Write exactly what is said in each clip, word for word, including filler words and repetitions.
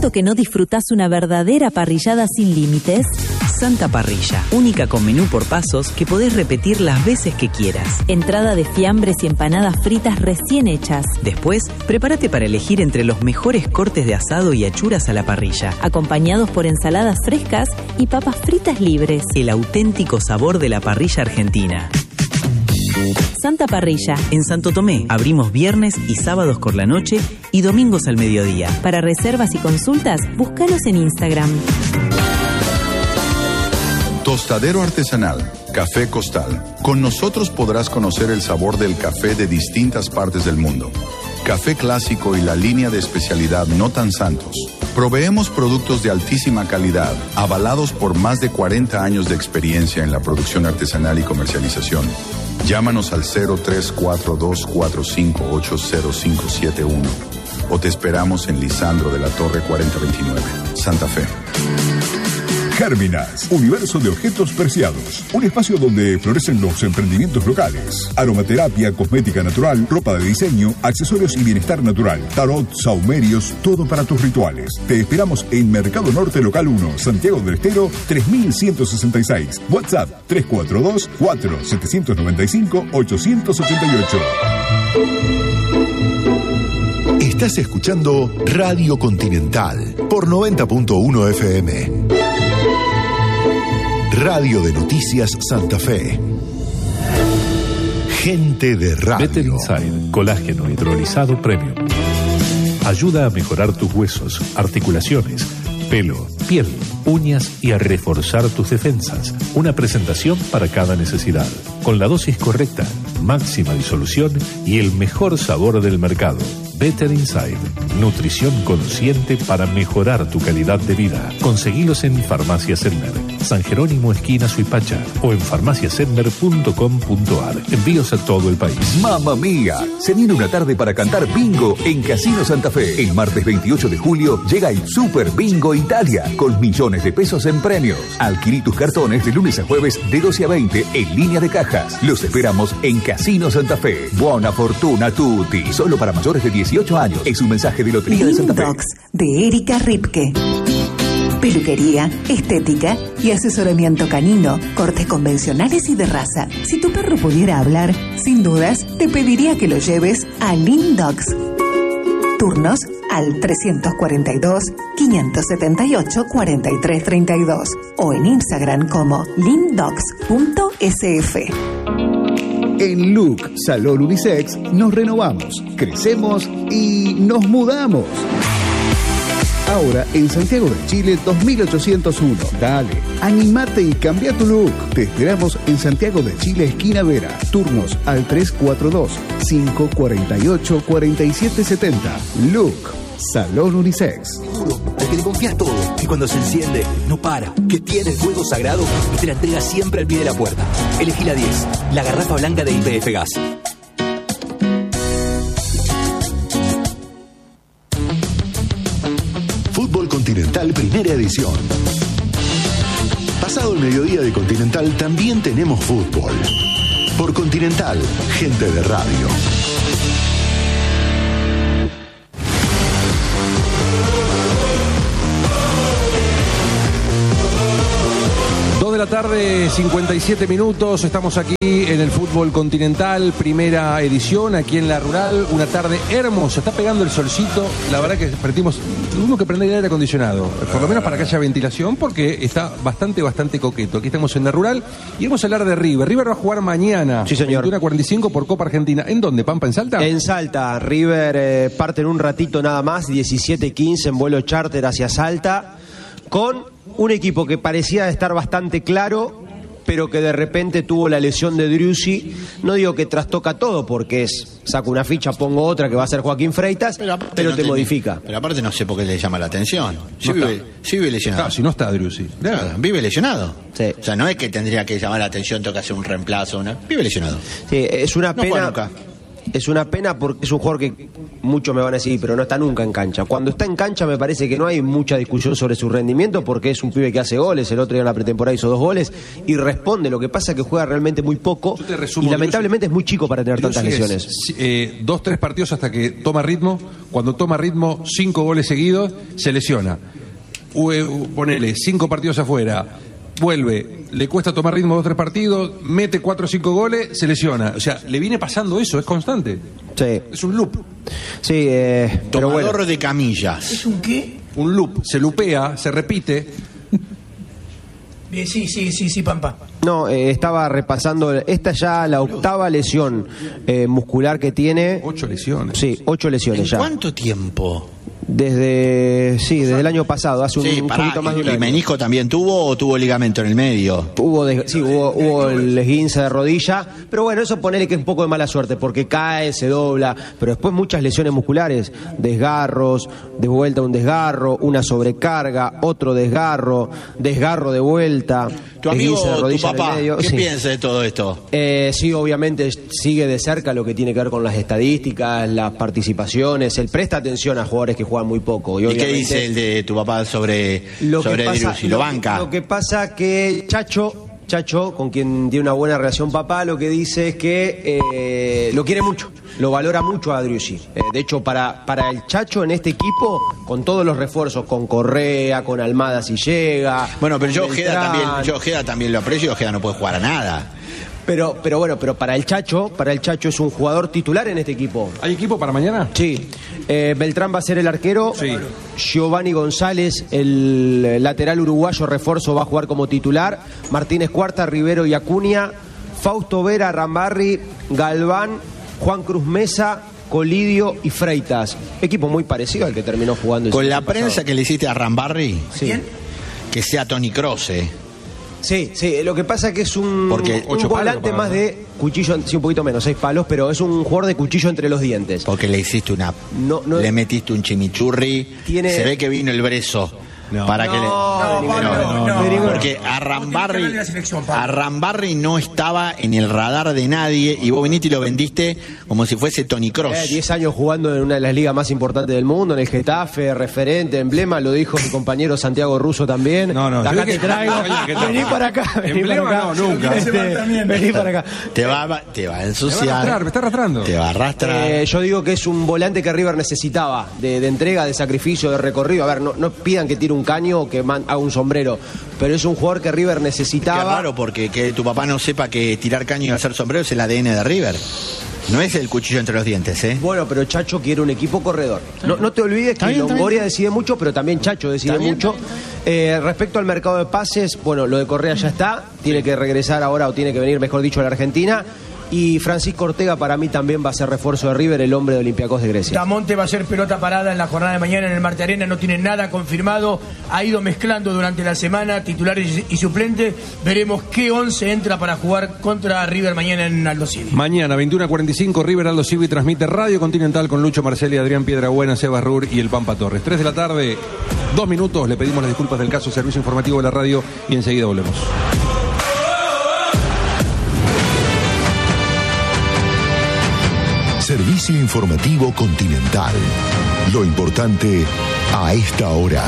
tanto que no disfrutás una verdadera parrillada sin límites? Santa Parrilla, única con menú por pasos que podés repetir las veces que quieras. Entrada de fiambres y empanadas fritas recién hechas. Después, prepárate para elegir entre los mejores cortes de asado y achuras a la parrilla, acompañados por ensaladas frescas y papas fritas libres. El auténtico sabor de la parrilla argentina. Santa Parrilla. En Santo Tomé abrimos viernes y sábados por la noche y domingos al mediodía. Para reservas y consultas, búscanos en Instagram. Tostadero artesanal, Café Costal. Con nosotros podrás conocer el sabor del café de distintas partes del mundo. Café clásico y la línea de especialidad No Tan Santos. Proveemos productos de altísima calidad, avalados por más de cuarenta años de experiencia en la producción artesanal y comercialización. Llámanos al cero tres cuatro dos cuatro cinco ocho cero cinco siete uno o te esperamos en Lisandro de la Torre cuarenta veintinueve, Santa Fe. Gérminas, universo de objetos preciados. Un espacio donde florecen los emprendimientos locales. Aromaterapia, cosmética natural, ropa de diseño, accesorios y bienestar natural. Tarot, saumerios, todo para tus rituales. Te esperamos en Mercado Norte Local uno, Santiago del Estero, tres mil ciento sesenta y seis. WhatsApp tres cuatro dos cuatro siete nueve cinco ocho ocho ocho. Estás escuchando Radio Continental por noventa punto uno F M. Radio de Noticias Santa Fe. Gente de radio. Better Inside, colágeno hidrolizado premium. Ayuda a mejorar tus huesos, articulaciones, pelo, piel, uñas y a reforzar tus defensas. Una presentación para cada necesidad. Con la dosis correcta, máxima disolución y el mejor sabor del mercado. Better Inside, nutrición consciente para mejorar tu calidad de vida. Conseguilos en Farmacia Sedmer, San Jerónimo esquina Suipacha o en farmacia sedmer punto com punto ar. Envíos a todo el país. ¡Mamma mía! Se viene una tarde para cantar bingo en Casino Santa Fe. El martes veintiocho de julio llega el Super Bingo Italia con millones de pesos en premios. Adquirí tus cartones de lunes a jueves de doce a veinte en línea de cajas. Los esperamos en Casino Santa Fe. Buona fortuna tutti. Solo para mayores de dieciocho años. Es un mensaje de Lotería de Santa Fe. Lindox de Erika Ripke. Peluquería, estética y asesoramiento canino, cortes convencionales y de raza. Si tu perro pudiera hablar, sin dudas, te pediría que lo lleves a Lindox. Turnos al trescientos cuarenta y dos, quinientos setenta y ocho, cuarenta y tres treinta y dos o en Instagram como lindox punto s f. En Look Salón Unisex nos renovamos, crecemos y nos mudamos. Ahora en Santiago de Chile dos mil ochocientos uno. Dale, animate y cambia tu look. Te esperamos en Santiago de Chile, esquina Vera. Turnos al tres cuatro dos, cinco cuatro ocho, cuatro siete siete cero. Look Salón Unisex. Seguro, al que le confías todo, que cuando se enciende no para, que tiene el fuego sagrado y te la entrega siempre al pie de la puerta. Elegí la diez, la garrafa blanca de Y P F Gas. Fútbol Continental Primera Edición. Pasado el mediodía de Continental también tenemos fútbol. Por Continental, gente de radio. De la tarde, cincuenta y siete minutos, estamos aquí en el Fútbol Continental, primera edición, aquí en La Rural, una tarde hermosa, está pegando el solcito, la verdad que perdimos, tuvimos que prender el aire acondicionado, por lo menos para que haya ventilación, porque está bastante, bastante coqueto. Aquí estamos en La Rural y vamos a hablar de River. River va a jugar mañana, sí, señor, veintiuno a cuarenta y cinco por Copa Argentina. ¿En dónde, Pampa? ¿En Salta? En Salta, River eh, parte en un ratito nada más, diecisiete quince en vuelo charter hacia Salta, con un equipo que parecía estar bastante claro, pero que de repente tuvo la lesión de Driussi. No digo que trastoca todo, porque es saco una ficha, pongo otra, que va a ser Joaquín Freitas, pero, pero no te, te modifica. Pero aparte no sé por qué le llama la atención. Si, no vive, si vive lesionado. Claro, si no está Driussi. Claro, vive lesionado. Sí. O sea, no es que tendría que llamar la atención, tengo que hacer un reemplazo. Una... Vive lesionado. Sí, es una no pena. Es una pena porque es un jugador que muchos me van a decir, pero no está nunca en cancha. Cuando está en cancha me parece que no hay mucha discusión sobre su rendimiento porque es un pibe que hace goles, el otro día en la pretemporada hizo dos goles y responde. Lo que pasa es que juega realmente muy poco y lamentablemente es muy chico para tener tantas lesiones. Es, eh, dos, tres partidos hasta que toma ritmo. Cuando toma ritmo, cinco goles seguidos, se lesiona. U, ponele, cinco partidos afuera, vuelve, le cuesta tomar ritmo dos, tres partidos, mete cuatro o cinco goles, se lesiona. O sea, le viene pasando eso, es constante. Sí. Es un loop. Sí, eh, pero Tomador bueno. de camillas. ¿Es un qué? Un loop, se lupea, se repite. Bien, sí, sí, sí, sí, Pampa. No, eh, estaba repasando, esta es ya la octava lesión eh, muscular que tiene. Ocho lesiones. Sí, ocho lesiones ¿En ya. cuánto tiempo? Desde, sí, desde el año pasado, hace un, Sí, un pará, poquito más de un ¿y año. menisco también tuvo o tuvo ligamento en el medio? Hubo, de- sí, hubo, hubo el esguince de rodilla, pero bueno, eso ponele que es un poco de mala suerte, porque cae, se dobla, pero después muchas lesiones musculares, desgarros, de vuelta un desgarro, una sobrecarga, otro desgarro, desgarro de vuelta, Tu amigo, esguince de tu rodilla en el papá, medio. ¿qué Sí. piensa de todo esto? Eh, sí, obviamente sigue de cerca lo que tiene que ver con las estadísticas, las participaciones, él presta atención a jugadores que juegan muy poco. Y, ¿Y qué obviamente- dice el de tu papá sobre, lo que sobre pasa, Driussi? ¿Lo lo- banca? Lo que pasa que Chacho, Chacho, con quien tiene una buena relación papá, lo que dice es que eh, lo quiere mucho, lo valora mucho a Driussi. Eh, de hecho, para, para el Chacho en este equipo, con todos los refuerzos, con Correa, con Almada si llega. Bueno, pero yo con Ojeda Beltrán. también, yo Ojeda también lo aprecio y Ojeda no puede jugar a nada. Pero, pero bueno, pero para el Chacho, para el Chacho es un jugador titular en este equipo. ¿Hay equipo para mañana? Sí. Eh, Beltrán va a ser el arquero. Sí. Giovanni González, el lateral uruguayo refuerzo, va a jugar como titular. Martínez Cuarta, Rivero y Acuña. Fausto Vera, Rambarri, Galván, Juan Cruz Mesa, Colidio y Freitas. Equipo muy parecido al que terminó jugando el Con la siglo pasado. prensa que le hiciste a Rambarri, Sí. que sea Toni Kroos. Sí, sí, lo que pasa es que es un, Porque un ocho volante palos, más ¿no? de cuchillo, sí, un poquito menos, seis palos, pero es un jugador de cuchillo entre los dientes. Porque le hiciste una. No, no- le metiste un chimichurri. Tiene- Se ve que vino el brezo. Para que le. No, de ninguna Pero- manera. De ninguna porque a Vos tenés que hablar Rambarri, de la selección, Pablo. a Rambarri no estaba en el radar de nadie y vos viniste y lo vendiste como si fuese Toni Kroos. Eh, diez años jugando en una de las ligas más importantes del mundo, en el Getafe, referente, emblema, lo dijo mi compañero Santiago Russo también. No, no, Acá tenés te que- traigo. Oye, ¿qué tal? Vení para acá, vení Emblema para acá. no, nunca. Este, vení para acá. Te va, te va a Me va a ensuciar. arrastrar, me está arrastrando. Te va a arrastrar. Eh, yo digo que es un volante que River necesitaba, de, de entrega, de sacrificio, de recorrido. A ver, no, no pidan que tire un caño o que man- haga un sombrero, pero es un jugador que River Qué necesitaba. raro porque que tu papá no sepa que tirar caño y hacer sombrero es el A D N de River. No es el cuchillo entre los dientes, ¿eh? Bueno, pero Chacho quiere un equipo corredor. No, no te olvides que bien, está Longoria bien. decide mucho, pero también Chacho decide Está bien, mucho. Eh, respecto al mercado de pases, bueno, lo de Correa ya está. Tiene que regresar ahora, o tiene que venir, mejor dicho, a la Argentina. Y Francisco Ortega para mí también va a ser refuerzo de River, el hombre de Olympiacos de Grecia. Damonte va a ser pelota parada en la jornada de mañana en el Marte Arena, no tiene nada confirmado, ha ido mezclando durante la semana titulares y suplentes. Veremos qué once entra para jugar contra River mañana en Aldo Civi. Mañana, veintiuno a cuarenta y cinco, River Aldo Civi transmite Radio Continental con Lucho Marcelli, Adrián Piedrabuena, Sebas Rur y el Pampa Torres. tres de la tarde, dos minutos, le pedimos las disculpas del caso Servicio Informativo de la Radio y enseguida volvemos. Servicio Informativo Continental. Lo importante a esta hora.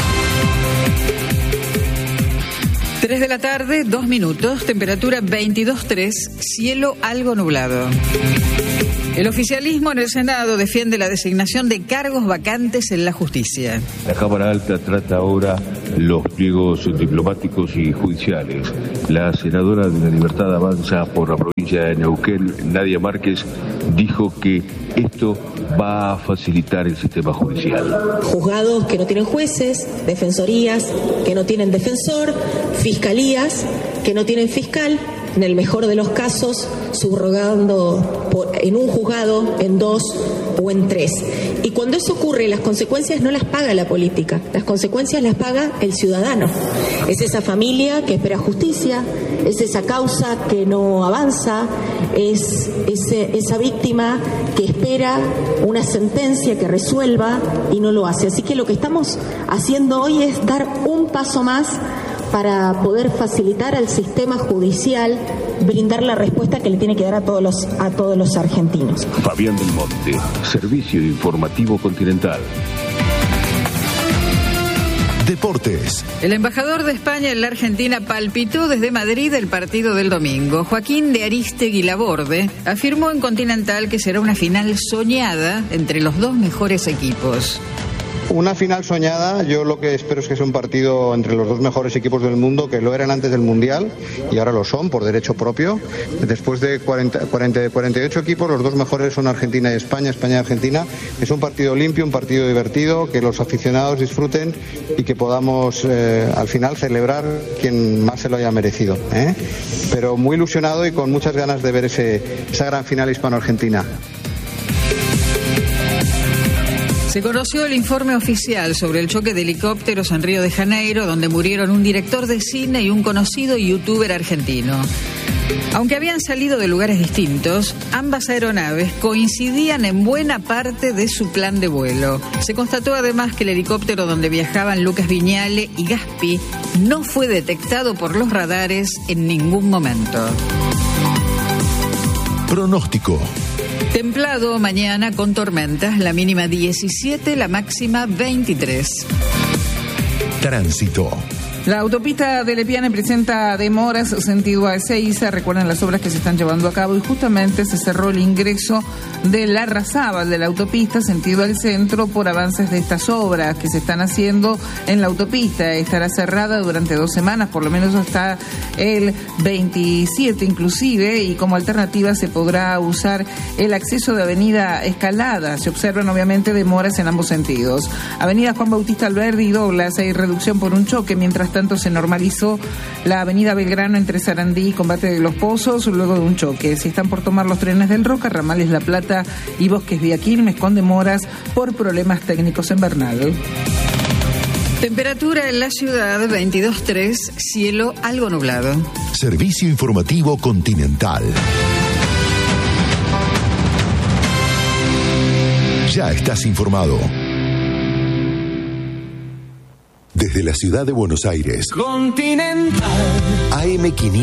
tres de la tarde, dos minutos, temperatura veintidós punto tres, cielo algo nublado. El oficialismo en el Senado defiende la designación de cargos vacantes en la justicia. La Cámara Alta trata ahora los pliegos diplomáticos y judiciales. La senadora de la Libertad Avanza por la provincia de Neuquén, Nadia Márquez, dijo que esto va a facilitar el sistema judicial. Juzgados que no tienen jueces, defensorías que no tienen defensor, fiscalías que no tienen fiscal, en el mejor de los casos, subrogando por, en un juzgado, en dos o en tres. Y cuando eso ocurre, las consecuencias no las paga la política, las consecuencias las paga el ciudadano. Es esa familia que espera justicia, es esa causa que no avanza, es ese, esa víctima que espera una sentencia que resuelva y no lo hace. Así que lo que estamos haciendo hoy es dar un paso más para poder facilitar al sistema judicial brindar la respuesta que le tiene que dar a todos los, a todos los argentinos. Fabián del Monte, Servicio Informativo Continental. Deportes. El embajador de España en la Argentina palpitó desde Madrid el partido del domingo. Joaquín de Arístegui Laborde afirmó en Continental que será una final soñada entre los dos mejores equipos. Una final soñada, yo lo que espero es que sea un partido entre los dos mejores equipos del mundo, que lo eran antes del Mundial y ahora lo son por derecho propio. Después de cuarenta, cuarenta, cuarenta y ocho equipos, los dos mejores son Argentina y España, España y Argentina. Es un partido limpio, un partido divertido, que los aficionados disfruten y que podamos eh, al final celebrar quien más se lo haya merecido, ¿eh? Pero muy ilusionado y con muchas ganas de ver ese, esa gran final hispano-argentina. Se conoció el informe oficial sobre el choque de helicópteros en Río de Janeiro, donde murieron un director de cine y un conocido youtuber argentino. Aunque habían salido de lugares distintos, ambas aeronaves coincidían en buena parte de su plan de vuelo. Se constató además que el helicóptero donde viajaban Lucas Viñale y Gaspi no fue detectado por los radares en ningún momento. Pronóstico. Templado mañana con tormentas, la mínima diecisiete, la máxima veintitrés. Tránsito. La autopista de Lepiane presenta demoras sentido a Ezeiza. Recuerden las obras que se están llevando a cabo y justamente se cerró el ingreso de la Larrazábal de la autopista sentido al centro por avances de estas obras que se están haciendo en la autopista. Estará cerrada durante dos semanas, por lo menos hasta el veintisiete inclusive, y como alternativa se podrá usar el acceso de Avenida Escalada. Se observan obviamente demoras en ambos sentidos. Avenida Juan Bautista Alberdi y Douglas hay reducción por un choque, mientras tanto se normalizó la avenida Belgrano entre Sarandí y Combate de los Pozos luego de un choque. Se están por tomar los trenes del Roca, ramales La Plata y Bosques Vía Quilmes con demoras por problemas técnicos en Bernal. Temperatura en la ciudad veintidós tres, cielo algo nublado. Servicio Informativo Continental. Ya estás informado. Desde la ciudad de Buenos Aires, Continental. A M quinientos.